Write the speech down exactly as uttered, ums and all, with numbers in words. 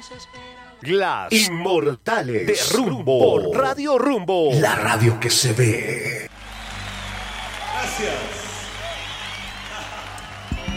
Las Inmortales de Rumbo por Radio Rumbo. La radio que se ve. Gracias.